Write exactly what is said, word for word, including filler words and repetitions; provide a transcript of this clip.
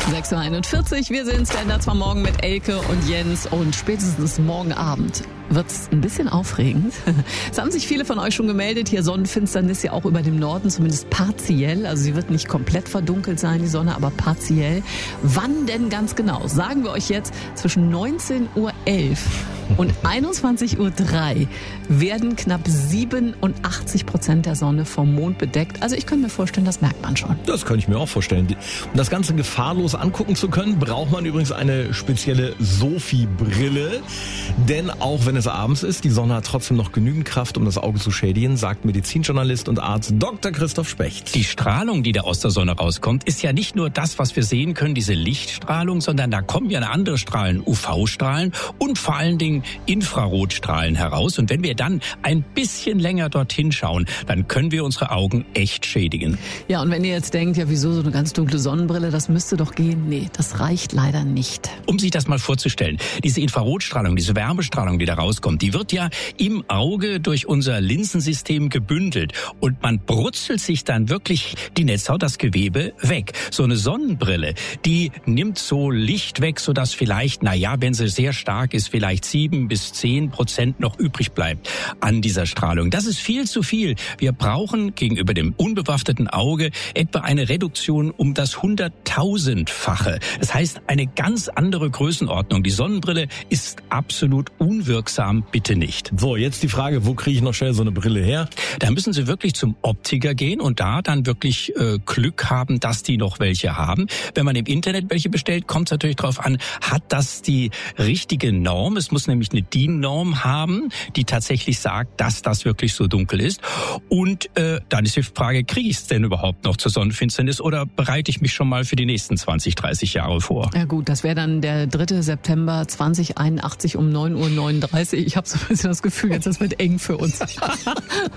sechs Uhr einundvierzig, wir sind's, der Ändert zwar morgen mit Elke und Jens und spätestens morgen Abend wird's ein bisschen aufregend. Es haben sich viele von euch schon gemeldet, hier Sonnenfinsternis ja auch über dem Norden, zumindest partiell, also sie wird nicht komplett verdunkelt sein, die Sonne, aber partiell. Wann denn ganz genau? Sagen wir euch jetzt, zwischen neunzehn Uhr elf und einundzwanzig Uhr drei werden knapp siebenundachtzig Prozent der Sonne vom Mond bedeckt. Also ich könnte mir vorstellen, das merkt man schon. Das könnte ich mir auch vorstellen. Um das Ganze gefahrlos angucken zu können, braucht man übrigens eine spezielle Sophie-Brille. Denn auch wenn es abends ist, die Sonne hat trotzdem noch genügend Kraft, um das Auge zu schädigen, sagt Medizinjournalist und Arzt Doktor Christoph Specht. Die Strahlung, die da aus der Sonne rauskommt, ist ja nicht nur das, was wir sehen können, diese Lichtstrahlung, sondern da kommen ja andere Strahlen, U V-Strahlen und vor allen Dingen Infrarotstrahlen heraus. Und wenn wir dann ein bisschen länger dorthin schauen, dann können wir unsere Augen echt schädigen. Ja, und wenn ihr jetzt denkt, ja wieso so eine ganz dunkle Sonnenbrille, das müsste doch gehen. Nee, das reicht leider nicht. Um sich das mal vorzustellen, diese Infrarotstrahlung, diese Wärmestrahlung, die da rauskommt, die wird ja im Auge durch unser Linsensystem gebündelt. Und man brutzelt sich dann wirklich die Netzhaut, das Gewebe weg. So eine Sonnenbrille, die nimmt so Licht weg, sodass vielleicht, na ja, wenn sie sehr stark ist, vielleicht sieben bis zehn Prozent noch übrig bleibt an dieser Strahlung. Das ist viel zu viel. Wir brauchen gegenüber dem unbewaffneten Auge etwa eine Reduktion um das hunderttausendfache. Das heißt, eine ganz andere Größenordnung. Die Sonnenbrille ist absolut unwirksam, bitte nicht. So, jetzt die Frage, wo kriege ich noch schnell so eine Brille her? Da müssen Sie wirklich zum Optiker gehen und da dann wirklich äh, Glück haben, dass die noch welche haben. Wenn man im Internet welche bestellt, kommt es natürlich darauf an, hat das die richtige Norm? Es muss nämlich eine D I N-Norm haben, die tatsächlich sagt, dass das wirklich so dunkel ist. Und äh, dann ist die Frage, kriege ich es denn überhaupt noch zur Sonnenfinsternis oder bereite ich mich schon mal für die nächsten zwanzig, dreißig Jahre vor? Ja gut, das wäre dann der dritte September zweitausendeinundachtzig um neun Uhr neununddreißig. Ich habe so ein bisschen das Gefühl, jetzt das wird eng für uns.